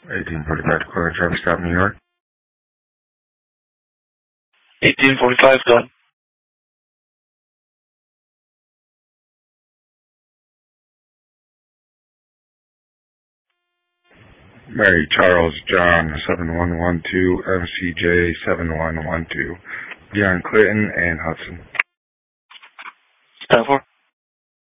1845 Dakota Traffic Stop, New York. 1845, go ahead. Mary Charles John 7112 MCJ 7112. Beyond Clinton and Hudson. 10-4.